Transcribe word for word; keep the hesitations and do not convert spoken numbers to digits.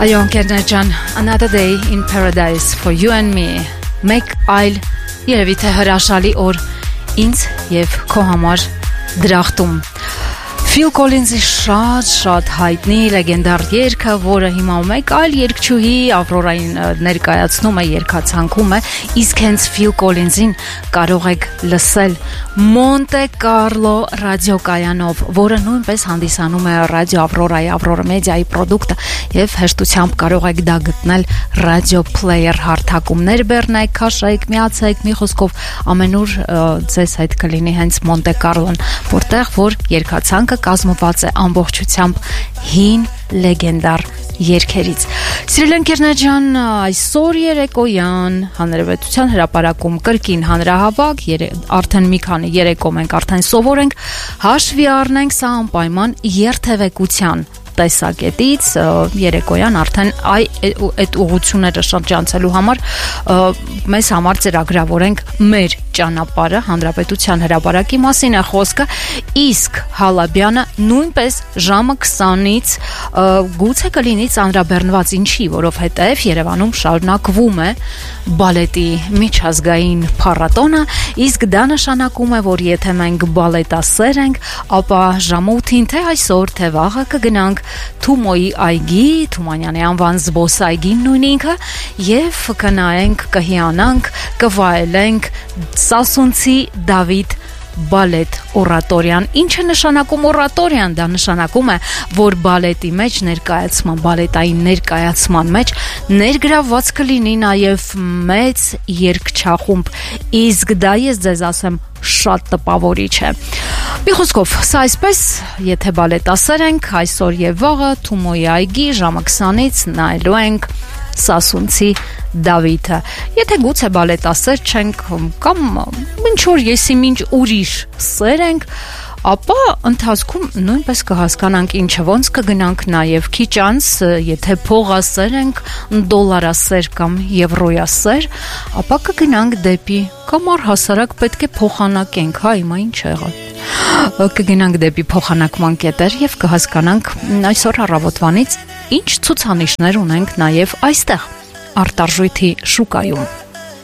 Այո, ընկերներ ջան, another day in paradise for you and me. Մեկ այլ երևի թե հրաշալի օր ինձ եւ քո համար դրախտում։ Phil Collins-ի շատ-շատ հայտնի լեգենդար երգը, որը հիմա մեկ այլ երգչուհի Ավրորային ներկայացնում է, երգացանկում է, իսկ հենց Phil Collins-ին կարող եք լսել Monte Carlo ռադիոկայանով, որը նույնպես հանդիսանում է ռադիո Ավրորայի, Ավրորա մեդիայի պրոդուկտը, եւ հեշտությամբ կարող եք դա գտնել ռադիո player հարթակումներ բեռնեք, քաշեք, միացեք, մի խոսքով ամենուր ձեզ հետ կլինի հենց Monte Carlo-ն, որտեղ որ երգացանկը կազմված է ամբողջությամբ հին լեգենդար երգերից։ Սիրելի ընկերներ ջան, այսօր երեկոյան Հանրապետության հրապարակում կրկին հանրահավաք, արդեն մի քանի երեկո մենք արդեն սովոր ենք, հաշվի առնենք սա անպայման երթևեկության տեսակետից երեկոյան արդեն այ այդ ուղղությունները շրջանցելու համար մեզ համար ծրագրավորենք մեր ճանապարհը Հանրապետության հրապարակի մասին է խոսքը, իսկ Հալաբյանը նույնպես ժամը քսանից գուցե կլինի ծանրաբեռնված, ինչի, որովհետև Երևանում շարունակվում է բալետի միջազգային փառատոնը, իսկ դա նշանակում է, որ եթե մենք բալետասեր ենք, ապա ժամը ութին թե այսօր, թե վաղը կգնանք Թումոյի այգի, Թումանյանի անվան զբոսայգին նույն ինքը, եւ կնայենք, կհիանանք, կվայելենք Սասունցի Դավիթ բալետ օրատորիան։ Ինչ է նշանակում օրատորիան? Դա նշանակում է, որ բալետի մեջ ներկայացման, բալետային ներկայացման մեջ ներգրավված կլինի նաև մեծ երգչախումբ, իսկ դա ես ձեզ ասեմ շատ տպավորիչ է։ Մի խոսքով, սա այսպես, եթե բալետասեր ենք, այսօր եւ վաղը Թումոյի այգի ժամը քսանից նայելու ենք Սասունցի Դավիթը։ Եթե գուցե բալետասեր չենք կամ ինչ որ եսի մինչ ուրիշ սեր ենք, ապա ընթացքում նույնպես կհասկանանք ինչը, ոնց կգնանք նաև քիչ անց, եթե փողասեր ենք, դոլարասեր կամ եվրոյասեր, ապա կգնանք դեպի կամ առհասարակ պետք է փոխանակենք, հա, հիմա ինչ եղավ։ Կգնանք դեպի փոխանակման կետեր եւ կհասկանանք այսօր առավոտվանից ինչ ցուցանիշներ ունենք նաև այստեղ արտարժույթի շուկայում։